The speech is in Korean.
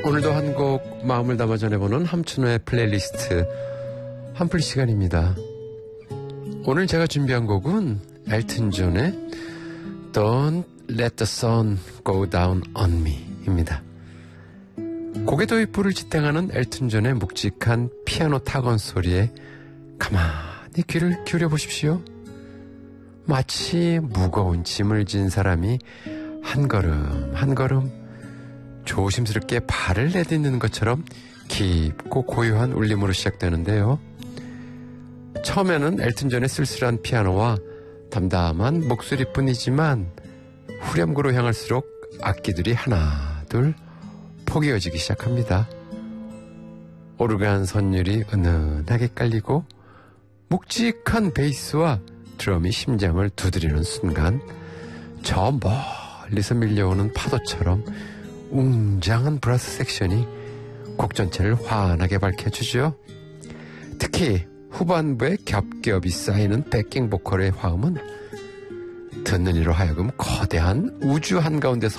오늘도 한 곡 마음을 담아 전해보는 함춘호의 플레이리스트 한풀 시간입니다. 오늘 제가 준비한 곡은 엘튼 존의 Don't Let the Sun Go Down on Me 입니다. 곡의 도입부를 지탱하는 엘튼 존의 묵직한 피아노 타건 소리에 가만히 귀를 기울여 보십시오. 마치 무거운 짐을 진 사람이 한 걸음 한 걸음 조심스럽게 발을 내딛는 것처럼 깊고 고요한 울림으로 시작되는데요. 처음에는 엘튼 존의 쓸쓸한 피아노와 담담한 목소리뿐이지만 후렴구로 향할수록 악기들이 하나 둘 포개어지기 시작합니다. 오르간 선율이 은은하게 깔리고 묵직한 베이스와 드럼이 심장을 두드리는 순간 저 멀리서 밀려오는 파도처럼 웅장한 브라스 섹션이 곡 전체를 환하게 밝혀주죠. 특히 후반부에 겹겹이 쌓이는 백킹 보컬의 화음은 듣는 이로 하여금 거대한 우주 한가운데